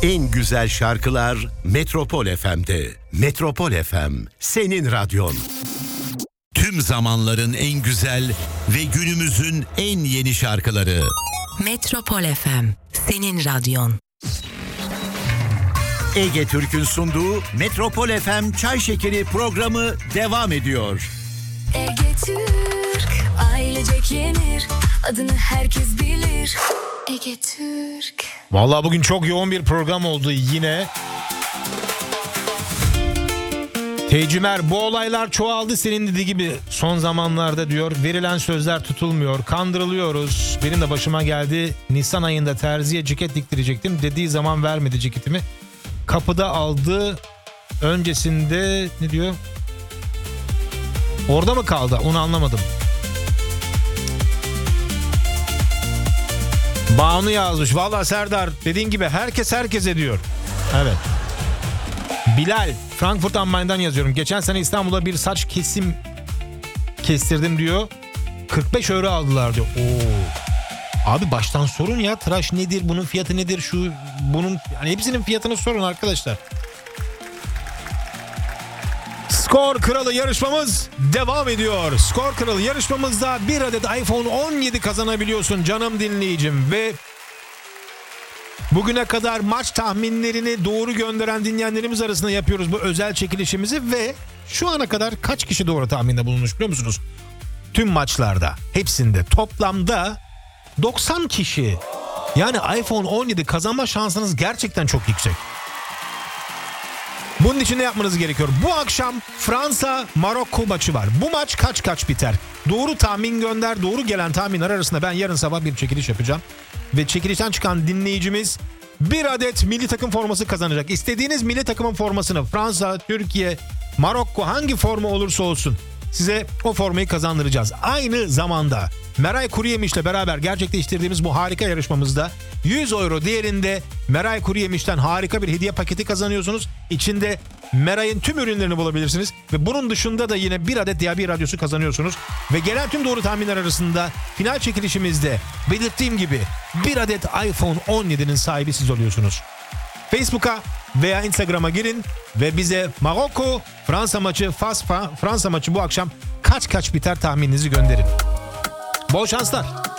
En güzel şarkılar Metropol FM'de. Metropol FM, senin radyon. Tüm zamanların en güzel ve günümüzün en yeni şarkıları. Metropol FM, senin radyon. Ege Türk'ün sunduğu Metropol FM Çay Şekeri programı devam ediyor. Ege Türk, ailecek yenir, adını herkes bilir. Ege Türk. Vallahi bugün çok yoğun bir program oldu yine. Tecrümer, bu olaylar çoğaldı senin dediği gibi son zamanlarda diyor. Verilen sözler tutulmuyor, kandırılıyoruz. Benim de başıma geldi. Nisan ayında terziye ceket diktirecektim. Dediği zaman vermedi ceketimi. Kapıda aldı. Öncesinde ne diyor? Orada mı kaldı? Onu anlamadım. Banu yazmış. Vallahi Serdar, dediğin gibi herkes herkese diyor. Evet. Bilal, Frankfurt am Main'dan yazıyorum. Geçen sene İstanbul'da bir saç kesim kestirdim diyor. 45 euro aldılar diyor. Oo. Abi baştan sorun ya, tıraş nedir, bunun fiyatı nedir, şu bunun, yani hepsinin fiyatını sorun arkadaşlar. Skor Kralı yarışmamız devam ediyor. Skor Kralı yarışmamızda bir adet iPhone 17 kazanabiliyorsun canım dinleyicim. Ve bugüne kadar maç tahminlerini doğru gönderen dinleyenlerimiz arasında yapıyoruz bu özel çekilişimizi. Ve şu ana kadar kaç kişi doğru tahminde bulunmuş biliyor musunuz? Tüm maçlarda, hepsinde toplamda 90 kişi. Yani iPhone 17 kazanma şansınız gerçekten çok yüksek. Bunun için ne yapmanız gerekiyor? Bu akşam Fransa-Marokko maçı var. Bu maç kaç biter? Doğru tahmin gönder. Doğru gelen tahminler arasında ben yarın sabah bir çekiliş yapacağım. Ve çekilişten çıkan dinleyicimiz bir adet milli takım forması kazanacak. İstediğiniz milli takımın formasını, Fransa, Türkiye, Marokko, hangi forma olursa olsun size o formayı kazandıracağız. Aynı zamanda Meray Kuruyemiş'le beraber gerçekleştirdiğimiz bu harika yarışmamızda 100 euro değerinde Meray Kuruyemiş'ten harika bir hediye paketi kazanıyorsunuz. İçinde Meray'ın tüm ürünlerini bulabilirsiniz. Ve bunun dışında da yine bir adet DAB radyosu kazanıyorsunuz. Ve gelen tüm doğru tahminler arasında final çekilişimizde belirttiğim gibi bir adet iPhone 17'nin sahibi siz oluyorsunuz. Facebook'a veya Instagram'a girin ve bize Marokko Fransa maçı, Fransa maçı bu akşam kaç biter tahmininizi gönderin. Bol şanslar.